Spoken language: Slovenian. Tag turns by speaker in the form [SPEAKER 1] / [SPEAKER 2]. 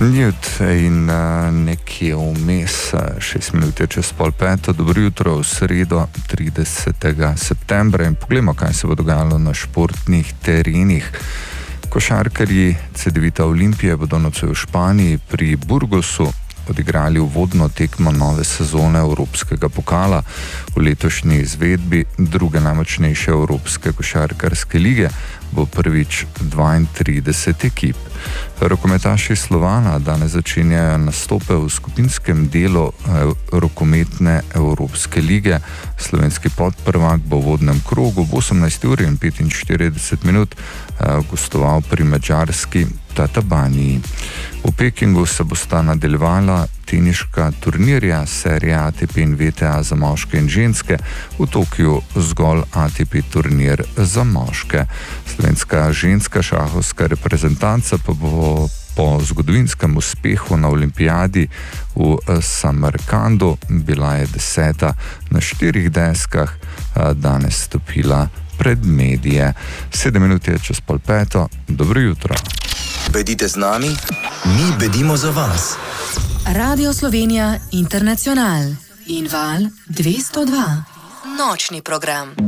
[SPEAKER 1] Njut in nekje vmes, 6 minut je čez 4:30, dobro jutro v sredo 30. septembra in poglejmo, kaj se bo dogajalo na športnih terenih. Košarkarji Cedevita Olimpije bodo nocoj v Španiji pri Burgosu odigrali uvodno tekmo nove sezone Evropskega pokala. V letošnji izvedbi druge najmočnejše Evropske košarkarske lige bo prvič 32 ekip. Rokometaši Slovana danes začenjajo nastope v skupinskem delu rokometne Evropske lige. Slovenski podprvak bo v vodnem krogu v 18:45 gostoval pri madžarski Tatabani. V Pekingu se bosta nadaljevala teniška turnirja serije ATP in VTA za moške in ženske, v Tokiu zgolj ATP turnir za moške. Slovenska ženska šahovska reprezentanca pa bo po zgodovinskem uspehu na olimpijadi v Samarkandu, bila je 10. na 4 deskah, danes stopila pred medije. 7 minut je čez 4:30, dobro jutro.
[SPEAKER 2] Bedite z nami, mi bedimo za vas.
[SPEAKER 3] Radio Slovenija International in Val 202. Nočni program.